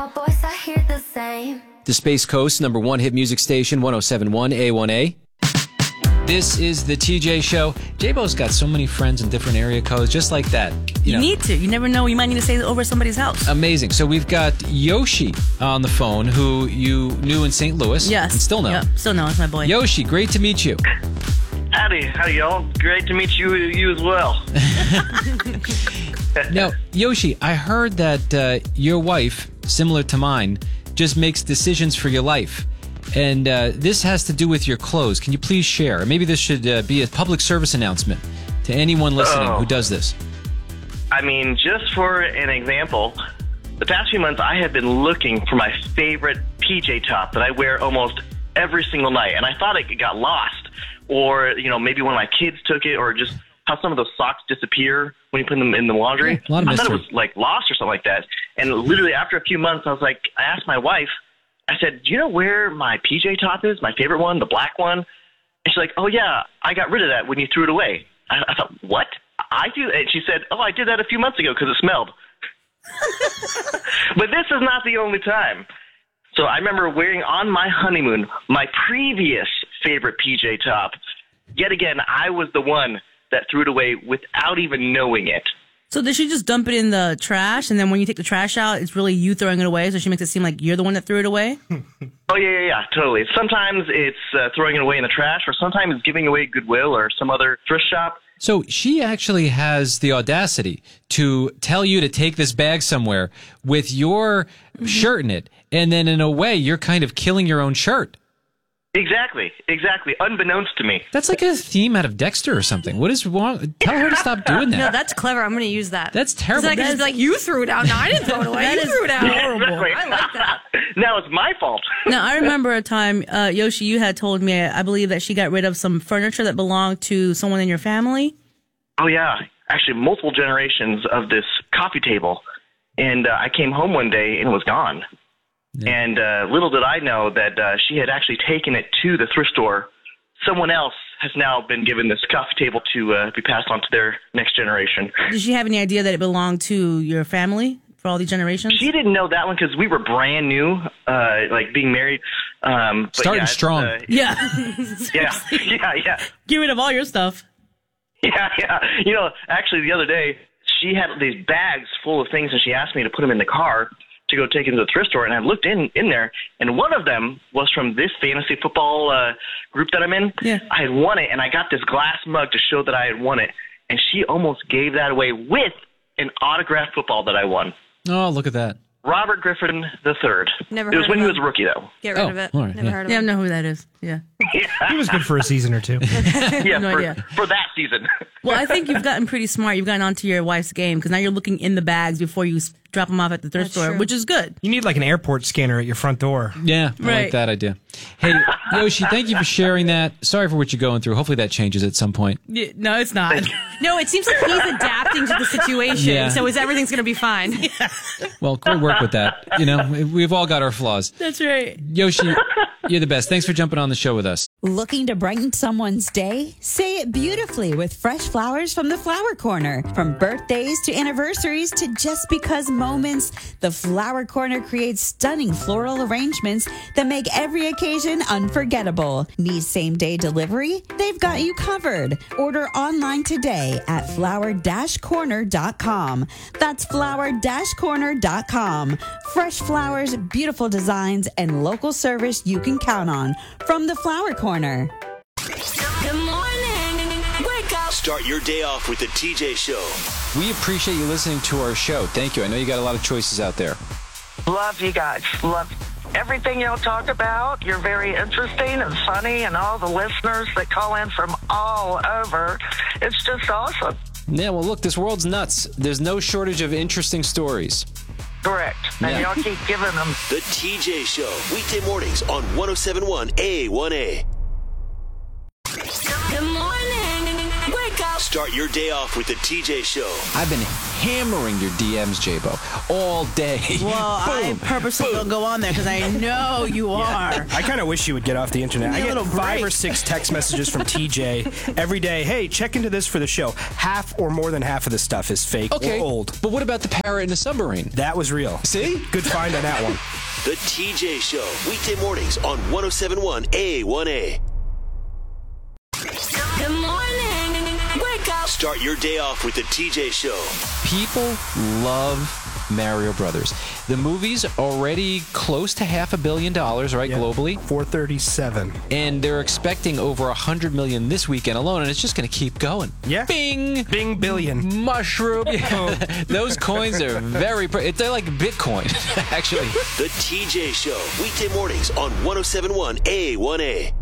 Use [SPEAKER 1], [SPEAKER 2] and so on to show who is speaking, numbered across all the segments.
[SPEAKER 1] Boys, I hear the same.
[SPEAKER 2] The Space Coast #1 hit music station, 107.1 A1A. This is the TJ Show. J-Bo's got so many friends in different area codes, just like that.
[SPEAKER 3] You need to. You never know. You might need to stay over somebody's house.
[SPEAKER 2] Amazing. So we've got Yoshi on the phone, who you knew in St. Louis.
[SPEAKER 3] Yes.
[SPEAKER 2] And still know.
[SPEAKER 3] Yep. Still know. It's my boy.
[SPEAKER 2] Yoshi, great to meet you.
[SPEAKER 4] Howdy, y'all? Great to meet you as well.
[SPEAKER 2] Now, Yoshi, I heard that your wife, similar to mine, just makes decisions for your life. And this has to do with your clothes. Can you please share? Maybe this should be a public service announcement to anyone listening who does this.
[SPEAKER 4] I mean, just for an example, the past few months I have been looking for my favorite PJ top that I wear almost every single night. And I thought it got lost. Or, maybe one of my kids took it, or just how some of those socks disappear when you put them in the laundry.
[SPEAKER 2] Yeah, a lot of
[SPEAKER 4] I thought it
[SPEAKER 2] mystery.
[SPEAKER 4] was lost or something like that. And literally after a few months, I asked my wife, I said, do you know where my PJ top is? My favorite one, the black one? And she's like, oh yeah, I got rid of that when you threw it away. I thought, what? I do? And she said, oh, I did that a few months ago because it smelled. But this is not the only time. So I remember wearing on my honeymoon my previous favorite PJ top. Yet again, I was the one that threw it away without even knowing it.
[SPEAKER 3] So did she just dump it in the trash, and then when you take the trash out, it's really you throwing it away, so she makes it seem like you're the one that threw it away?
[SPEAKER 4] Oh, yeah, totally. Sometimes it's throwing it away in the trash, or sometimes it's giving away Goodwill or some other thrift shop.
[SPEAKER 2] So she actually has the audacity to tell you to take this bag somewhere with your shirt in it, and then in a way, you're kind of killing your own shirt.
[SPEAKER 4] Exactly. Unbeknownst to me.
[SPEAKER 2] That's like a theme out of Dexter or something. What is wrong? Tell her to stop doing that.
[SPEAKER 5] No, that's clever. I'm going to use that.
[SPEAKER 2] That's terrible.
[SPEAKER 5] It's like, it's like, you threw it out. No, I didn't throw it away.
[SPEAKER 3] That
[SPEAKER 5] You
[SPEAKER 3] is
[SPEAKER 5] threw it out.
[SPEAKER 3] horrible.
[SPEAKER 4] Exactly.
[SPEAKER 5] I like that.
[SPEAKER 4] Now it's my fault.
[SPEAKER 3] Now, I remember a time, Yoshi, you had told me, I believe that she got rid of some furniture that belonged to someone in your family.
[SPEAKER 4] Oh, yeah. Actually, multiple generations of this coffee table. And I came home one day and it was gone. Yeah. And little did I know that she had actually taken it to the thrift store. Someone else has now been given this coffee table to be passed on to their next generation.
[SPEAKER 3] Did she have any idea that it belonged to your family for all these generations?
[SPEAKER 4] She didn't know that one because we were brand new, like being married. But
[SPEAKER 2] Starting strong.
[SPEAKER 3] Yeah.
[SPEAKER 4] Yeah.
[SPEAKER 3] Get rid of all your stuff.
[SPEAKER 4] Yeah. Actually, the other day, she had these bags full of things, and she asked me to put them in the car to go take it to the thrift store. And I looked in there, and one of them was from this fantasy football group that I'm in.
[SPEAKER 3] Yeah.
[SPEAKER 4] I had won it, and I got this glass mug to show that I had won it. And she almost gave that away with an autographed football that I won.
[SPEAKER 2] Oh, look at that.
[SPEAKER 4] Robert Griffin III.
[SPEAKER 5] Never
[SPEAKER 4] It was
[SPEAKER 5] heard
[SPEAKER 4] when
[SPEAKER 5] of
[SPEAKER 4] he was
[SPEAKER 5] him.
[SPEAKER 4] a rookie, though.
[SPEAKER 5] Get rid of it.
[SPEAKER 2] all right,
[SPEAKER 5] Never
[SPEAKER 2] yeah.
[SPEAKER 5] heard of
[SPEAKER 3] Yeah, I
[SPEAKER 5] it.
[SPEAKER 3] know who that is. Yeah.
[SPEAKER 6] He was good for a season or two.
[SPEAKER 4] Yeah,
[SPEAKER 3] No idea.
[SPEAKER 4] for that season.
[SPEAKER 3] Well, I think you've gotten pretty smart. You've gotten onto your wife's game because now you're looking in the bags before you drop them off at the thrift
[SPEAKER 5] That's
[SPEAKER 3] store,
[SPEAKER 5] true.
[SPEAKER 3] which is good.
[SPEAKER 6] You need like an airport scanner at your front door.
[SPEAKER 2] Yeah, I like
[SPEAKER 3] Right.
[SPEAKER 2] that idea. Hey, Yoshi, thank you for sharing that. Sorry for what you're going through. Hopefully that changes at some point.
[SPEAKER 3] Yeah, no, it's not.
[SPEAKER 5] No, it seems like he's adapting to the situation,
[SPEAKER 2] Yeah.
[SPEAKER 5] so everything's going to be fine.
[SPEAKER 2] Well, great work with that. We've all got our flaws.
[SPEAKER 3] That's right.
[SPEAKER 2] Yoshi, you're the best. Thanks for jumping on the show with us.
[SPEAKER 7] Looking to brighten someone's day? Say it beautifully with fresh flowers from the Flower Corner. From birthdays to anniversaries to just because moments, the Flower Corner creates stunning floral arrangements that make every occasion unforgettable. Need same-day delivery? They've got you covered. Order online today at flower-corner.com. That's flower-corner.com. Fresh flowers, beautiful designs, and local service you can count on from the Flower Corner.
[SPEAKER 1] Good morning. Wake up.
[SPEAKER 8] Start your day off with the TJ Show.
[SPEAKER 2] We appreciate you listening to our show. Thank you. I know you got a lot of choices out there.
[SPEAKER 9] Love you guys. Love everything y'all talk about. You're very interesting and funny, and all the listeners that call in from all over. It's just awesome.
[SPEAKER 2] Yeah, well, look, this world's nuts. There's no shortage of interesting stories.
[SPEAKER 9] Correct. And
[SPEAKER 2] Yeah.
[SPEAKER 9] y'all keep giving them.
[SPEAKER 8] The TJ Show. Weekday mornings on 107.1 A1A.
[SPEAKER 1] Good morning. Wake up.
[SPEAKER 8] Start your day off with the TJ Show.
[SPEAKER 10] I've been hammering your DMs, J-Bo, all day.
[SPEAKER 3] Well, I purposely don't go on there because I know you are.
[SPEAKER 6] I kind of wish you would get off the internet. I
[SPEAKER 3] Need a
[SPEAKER 6] get
[SPEAKER 3] little
[SPEAKER 6] 5
[SPEAKER 3] break.
[SPEAKER 6] or 6 text messages from TJ every day. Hey, check into this for the show. Half or more than half of the stuff is fake or old.
[SPEAKER 10] But what about the parrot in the submarine?
[SPEAKER 6] That was real.
[SPEAKER 10] See?
[SPEAKER 6] Good find on that one.
[SPEAKER 8] The TJ Show. Weekday mornings on 107.1 A1A.
[SPEAKER 1] Good morning. Wake up.
[SPEAKER 8] Start your day off with the TJ Show.
[SPEAKER 10] People love Mario Brothers. The movie's already close to $500 million, right, globally?
[SPEAKER 6] 437.
[SPEAKER 10] And they're expecting over 100 million this weekend alone, and it's just going to keep going.
[SPEAKER 6] Yeah.
[SPEAKER 10] Bing!
[SPEAKER 6] Bing billion.
[SPEAKER 10] Mushroom. Those coins are very... They're like Bitcoin, actually.
[SPEAKER 8] The TJ Show. Weekday mornings on 107.1 A1A.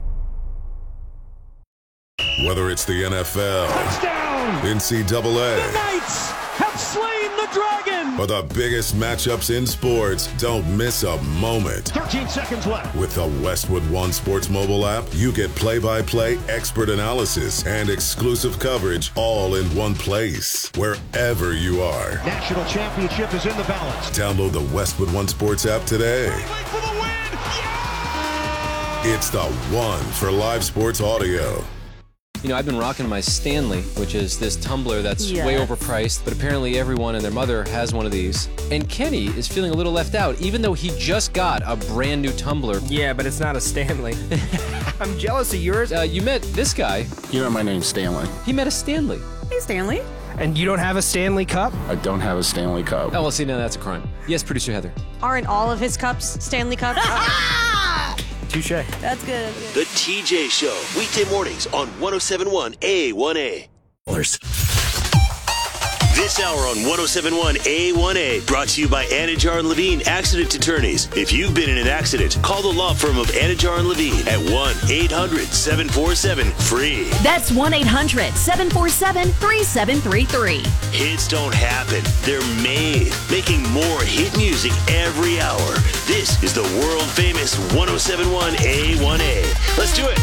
[SPEAKER 11] Whether it's the NFL,
[SPEAKER 12] touchdown,
[SPEAKER 11] NCAA,
[SPEAKER 12] the Knights have slain the dragon,
[SPEAKER 11] or the biggest matchups in sports, don't miss a moment.
[SPEAKER 12] 13 seconds left.
[SPEAKER 11] With the Westwood One Sports mobile app, you get play-by-play expert analysis and exclusive coverage all in one place, wherever you are.
[SPEAKER 12] National championship is in the balance.
[SPEAKER 11] Download the Westwood One Sports app today.
[SPEAKER 12] For the win. Yeah!
[SPEAKER 11] It's the one for live sports audio.
[SPEAKER 2] You know, I've been rocking my Stanley, which is this tumbler that's way overpriced, but apparently everyone and their mother has one of these. And Kenny is feeling a little left out, even though he just got a brand new tumbler.
[SPEAKER 6] Yeah, but it's not a Stanley. I'm jealous of yours.
[SPEAKER 2] You met this guy.
[SPEAKER 13] You know my name's Stanley.
[SPEAKER 2] He met a Stanley.
[SPEAKER 3] Hey, Stanley.
[SPEAKER 6] And you don't have a Stanley Cup?
[SPEAKER 13] I don't have a Stanley Cup.
[SPEAKER 2] Oh, well, see, now that's a crime. Yes, producer Heather.
[SPEAKER 5] Aren't all of his cups Stanley Cups?
[SPEAKER 6] Touche.
[SPEAKER 3] That's good.
[SPEAKER 8] The TJ Show. Weekday mornings on 107.1 A1A. This hour on 107.1 A1A brought to you by Anajar and Levine Accident Attorneys. If you've been in an accident, call the law firm of Anajar and Levine at 1-800-747-FREE.
[SPEAKER 14] That's 1-800-747-3733.
[SPEAKER 8] Hits don't happen. They're made. Making more hit music every hour. This is the world famous 107.1 A1A. Let's do it.